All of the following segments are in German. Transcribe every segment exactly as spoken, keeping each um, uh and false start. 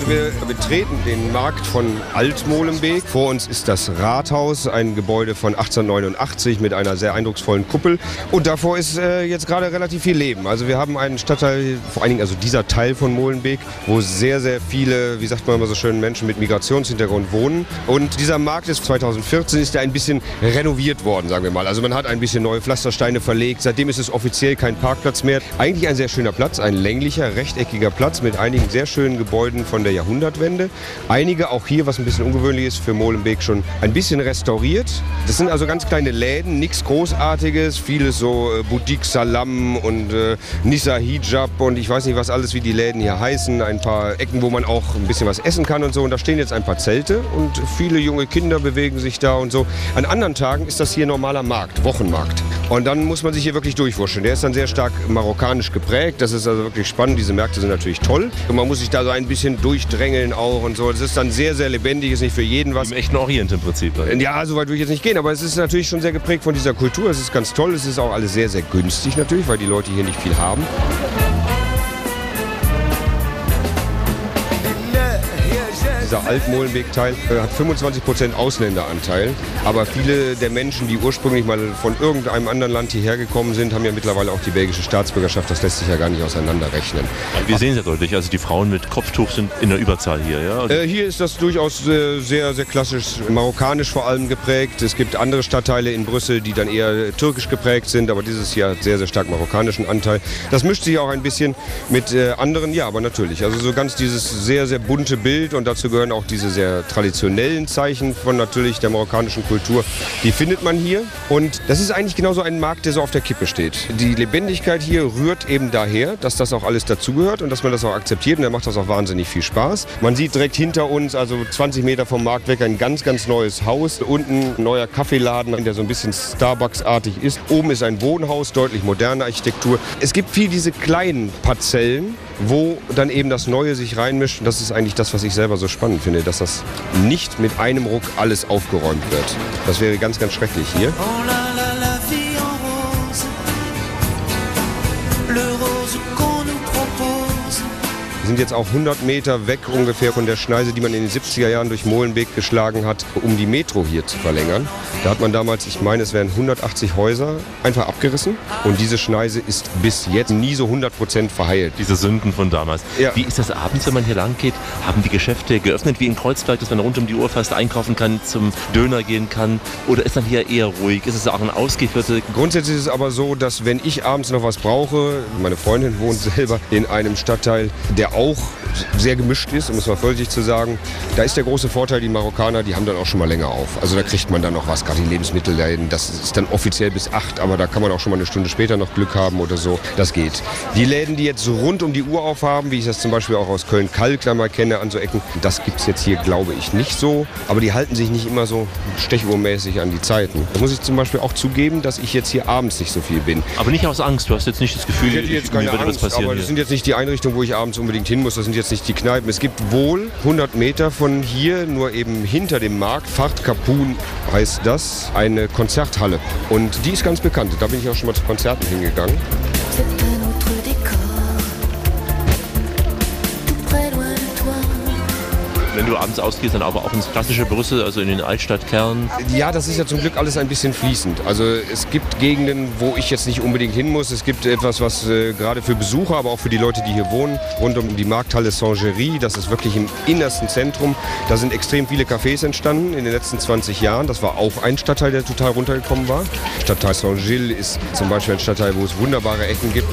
Wir betreten den Markt von Alt-Molenbeek. Vor uns ist das Rathaus, ein Gebäude von achtzehnhundertneunundachtzig mit einer sehr eindrucksvollen Kuppel. Und davor ist äh, jetzt gerade relativ viel Leben. Also wir haben einen Stadtteil, vor allen Dingen also dieser Teil von Molenbeek, wo sehr, sehr viele, wie sagt man immer so schön, Menschen mit Migrationshintergrund wohnen. Und dieser Markt ist zweitausendvierzehn ist ja ein bisschen renoviert worden, sagen wir mal. Also man hat ein bisschen neue Pflastersteine verlegt. Seitdem ist es offiziell kein Parkplatz mehr. Eigentlich ein sehr schöner Platz, ein länglicher, rechteckiger Platz mit einigen sehr schönen Gebäuden von der Jahrhundertwende. Einige auch hier, was ein bisschen ungewöhnlich ist für Molenbeek, schon ein bisschen restauriert. Das sind also ganz kleine Läden, nichts Großartiges, vieles so äh, Boutique Salam und äh, Nisa Hijab und ich weiß nicht, was alles, wie die Läden hier heißen. Ein paar Ecken, wo man auch ein bisschen was essen kann und so. Und da stehen jetzt ein paar Zelte und viele junge Kinder bewegen sich da und so. An anderen Tagen ist das hier normaler Markt, Wochenmarkt. Und dann muss man sich hier wirklich durchwurschteln. Der ist dann sehr stark marokkanisch geprägt. Das ist also wirklich spannend. Diese Märkte sind natürlich toll. Und man muss sich da so ein bisschen durchdrängeln auch und so. Das ist dann sehr, sehr lebendig. Ist nicht für jeden was. Im echten Orient im Prinzip. Ja, so weit würde ich jetzt nicht gehen. Aber es ist natürlich schon sehr geprägt von dieser Kultur. Es ist ganz toll. Es ist auch alles sehr, sehr günstig natürlich, weil die Leute hier nicht viel haben. Dieser Alt-Molenbeek-Teil äh, hat fünfundzwanzig Prozent Ausländeranteil. Aber viele der Menschen, die ursprünglich mal von irgendeinem anderen Land hierher gekommen sind, haben ja mittlerweile auch die belgische Staatsbürgerschaft. Das lässt sich ja gar nicht auseinanderrechnen. Wir sehen es ja deutlich. Also die Frauen mit Kopftuch sind in der Überzahl hier. Ja? Also äh, hier ist das durchaus äh, sehr, sehr klassisch marokkanisch vor allem geprägt. Es gibt andere Stadtteile in Brüssel, die dann eher türkisch geprägt sind. Aber dieses hier hat sehr, sehr stark marokkanischen Anteil. Das mischt sich auch ein bisschen mit äh, anderen. Ja, aber natürlich. Also so ganz dieses sehr, sehr bunte Bild und dazu gehören auch diese sehr traditionellen Zeichen von natürlich der marokkanischen Kultur. Die findet man hier und das ist eigentlich genauso ein Markt, der so auf der Kippe steht. Die Lebendigkeit hier rührt eben daher, dass das auch alles dazugehört und dass man das auch akzeptiert und da macht das auch wahnsinnig viel Spaß. Man sieht direkt hinter uns, also zwanzig Meter vom Markt weg, ein ganz, ganz neues Haus. Unten ein neuer Kaffeeladen, der so ein bisschen Starbucks-artig ist. Oben ist ein Wohnhaus, deutlich moderne Architektur. Es gibt viel diese kleinen Parzellen, wo dann eben das Neue sich reinmischt. Und das ist eigentlich das, was ich selber so spannend finde, dass das nicht mit einem Ruck alles aufgeräumt wird. Das wäre ganz, ganz schrecklich hier. Wir sind jetzt auch hundert Meter weg ungefähr von der Schneise, die man in den siebziger Jahren durch Molenbeek geschlagen hat, um die Metro hier zu verlängern. Da hat man damals, ich meine, es wären hundertachtzig Häuser einfach abgerissen und diese Schneise ist bis jetzt nie so hundert Prozent verheilt. Diese Sünden von damals. Ja. Wie ist das abends, wenn man hier lang geht? Haben die Geschäfte geöffnet wie in Kreuzberg, dass man rund um die Uhr fast einkaufen kann, zum Döner gehen kann? Oder ist dann hier eher ruhig? Ist es auch ein Ausgeviertel? Grundsätzlich ist es aber so, dass wenn ich abends noch was brauche, meine Freundin wohnt selber in einem Stadtteil, der auch sehr gemischt ist, um es mal vorsichtig zu sagen. Da ist der große Vorteil, die Marokkaner, die haben dann auch schon mal länger auf. Also da kriegt man dann noch was, gerade die Lebensmittelläden. Das ist dann offiziell bis acht, aber da kann man auch schon mal eine Stunde später noch Glück haben oder so. Das geht. Die Läden, die jetzt so rund um die Uhr aufhaben, wie ich das zum Beispiel auch aus Köln-Kalk da mal kenne, an so Ecken, das gibt es jetzt hier, glaube ich, nicht so. Aber die halten sich nicht immer so stechuhrmäßig an die Zeiten. Da muss ich zum Beispiel auch zugeben, dass ich jetzt hier abends nicht so viel bin. Aber nicht aus Angst, du hast jetzt nicht das Gefühl, ich hätte jetzt keine würde Angst, was passieren aber hier. Das sind jetzt nicht die Einrichtungen, wo ich abends unbedingt hin muss. Das sind jetzt nicht die Kneipen. Es gibt wohl hundert Meter von hier, nur eben hinter dem Markt, Fahrt Kapun heißt das, eine Konzerthalle. Und die ist ganz bekannt. Da bin ich auch schon mal zu Konzerten hingegangen. Wenn du abends ausgehst, dann aber auch ins klassische Brüssel, also in den Altstadtkern? Ja, das ist ja zum Glück alles ein bisschen fließend. Also es gibt Gegenden, wo ich jetzt nicht unbedingt hin muss. Es gibt etwas, was äh, gerade für Besucher, aber auch für die Leute, die hier wohnen, rund um die Markthalle Saint-Géry, das ist wirklich im innersten Zentrum. Da sind extrem viele Cafés entstanden in den letzten zwanzig Jahren. Das war auch ein Stadtteil, der total runtergekommen war. Stadtteil Saint-Gilles ist zum Beispiel ein Stadtteil, wo es wunderbare Ecken gibt.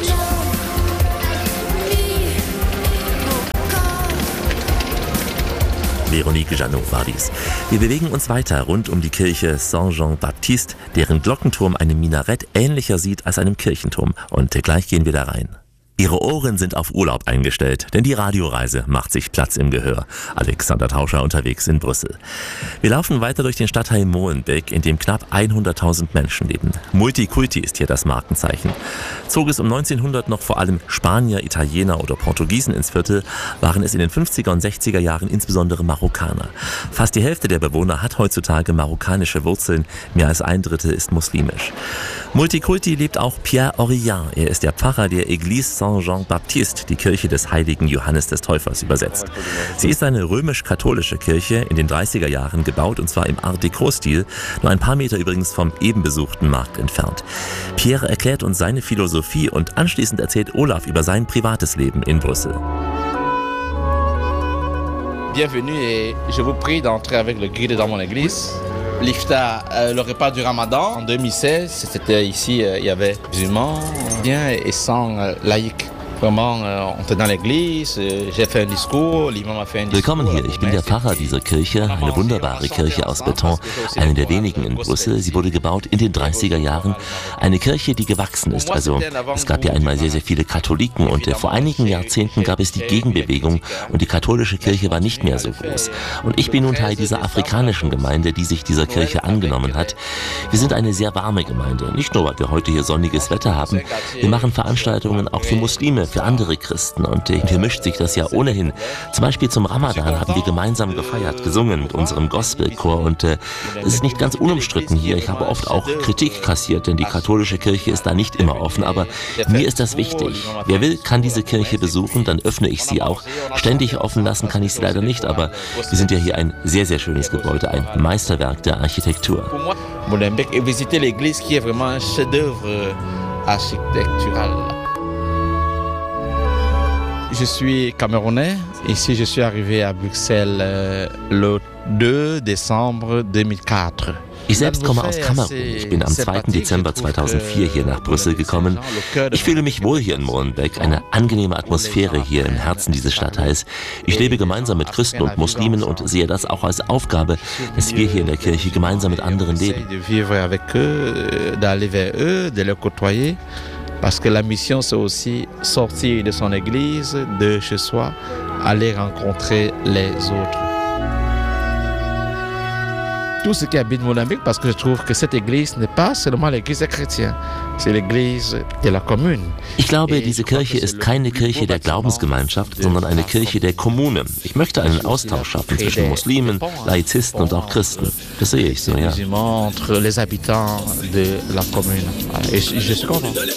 Veronique Janot war dies. Wir bewegen uns weiter rund um die Kirche Saint-Jean-Baptiste, deren Glockenturm einem Minarett ähnlicher sieht als einem Kirchenturm. Und gleich gehen wir da rein. Ihre Ohren sind auf Urlaub eingestellt, denn die Radioreise macht sich Platz im Gehör. Alexander Tauscher unterwegs in Brüssel. Wir laufen weiter durch den Stadtteil Molenbeek, in dem knapp hunderttausend Menschen leben. Multikulti ist hier das Markenzeichen. Zog es um neunzehnhundert noch vor allem Spanier, Italiener oder Portugiesen ins Viertel, waren es in den fünfziger und sechziger Jahren insbesondere Marokkaner. Fast die Hälfte der Bewohner hat heutzutage marokkanische Wurzeln, mehr als ein Drittel ist muslimisch. Multikulti lebt auch Pierre Orillard. Er ist der Pfarrer der Église Saint-Jean-Baptiste, die Kirche des heiligen Johannes des Täufers übersetzt. Sie ist eine römisch-katholische Kirche, in den dreißiger Jahren gebaut, und zwar im Art Deco-Stil, nur ein paar Meter übrigens vom eben besuchten Markt entfernt. Pierre erklärt uns seine Philosophie und anschließend erzählt Olaf über sein privates Leben in Brüssel. Bienvenue et je vous prie d'entrer avec le guide dans mon église. L'iftar, euh, le repas du Ramadan en deux mille seize, c'était ici, euh, il y avait musulmans, bien et sans euh, laïcs. Vraiment, euh, on était dans l'église, euh, j'ai fait un discours, l'imam a fait un discours. Willkommen hier, ich bin der Pfarrer dieser Kirche, eine wunderbare Kirche aus Beton, eine der wenigen in Brüssel. Sie wurde gebaut in den dreißiger Jahren, eine Kirche, die gewachsen ist. Also es gab ja einmal sehr, sehr viele Katholiken und äh, vor einigen Jahrzehnten gab es die Gegenbewegung und die katholische Kirche war nicht mehr so groß. Und ich bin nun Teil dieser afrikanischen Gemeinde, die sich dieser Kirche angenommen hat. Wir sind eine sehr warme Gemeinde, nicht nur, weil wir heute hier sonniges Wetter haben, wir machen Veranstaltungen auch für Muslime, für andere Christen, und hier mischt sich das ja ohnehin. Zum Beispiel zum Ramadan haben wir gemeinsam gefeiert, gesungen mit unserem Gospelchor, und äh, es ist nicht ganz unumstritten hier. Ich habe oft auch Kritik kassiert, denn die katholische Kirche ist da nicht immer offen, aber mir ist das wichtig. Wer will, kann diese Kirche besuchen, dann öffne ich sie auch. Ständig offen lassen kann ich sie leider nicht, aber wir sind ja hier ein sehr, sehr schönes Gebäude, ein Meisterwerk der Architektur. Molenbeek et visiter l'église qui est vraiment un chef-d'œuvre architectural. Je suis camerounais. Ici, je suis arrivé à Bruxelles euh, le deux décembre deux mille quatre. Ich selbst komme aus Kamerun. Ich bin am zweiten Dezember zweitausendvier hier nach Brüssel gekommen. Ich fühle mich wohl hier in Molenbeek, eine angenehme Atmosphäre hier im Herzen dieses Stadtteils. Ich lebe gemeinsam mit Christen und Muslimen und sehe das auch als Aufgabe, dass wir hier in der Kirche gemeinsam mit anderen leben. Parce que la mission, c'est aussi sortir de son église, de chez soi, aller rencontrer les autres. Tout ce qui habite Molenbeek, parce que je trouve que cette église n'est pas seulement l'église des chrétiens, c'est l'église de la commune. Ich glaube, diese Kirche ist keine Kirche der Glaubensgemeinschaft, sondern eine Kirche der Kommune. Ich möchte einen Austausch schaffen zwischen Muslimen, Laizisten und auch Christen. Das sehe ich so, ja. Entre les habitants de la commune. Et je suis content.